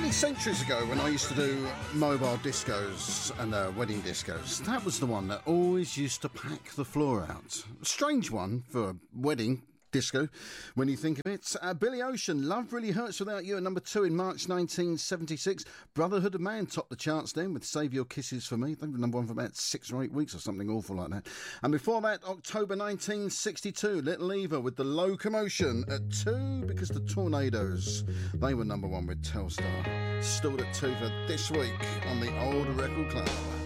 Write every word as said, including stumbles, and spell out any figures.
Many centuries ago, when I used to do mobile discos and uh, wedding discos, that was the one that always used to pack the floor out. Strange one for a wedding disco, when you think of it. Uh, Billy Ocean, Love Really Hurts Without You, at number two in March nineteen seventy-six. Brotherhood of Man topped the charts then with Save Your Kisses For Me. They were number one for about six or eight weeks or something awful like that. And before that, October nineteen sixty-two, Little Eva with The Locomotion at two, because the Tornadoes, they were number one with Telstar. Still at two for this week on the Old Record Club.